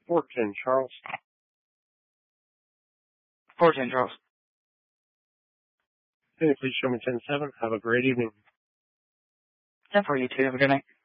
410 Charles. 410 Charles. Can you please show me 10-7? Have a great evening. 10-4, you too. Have a good night.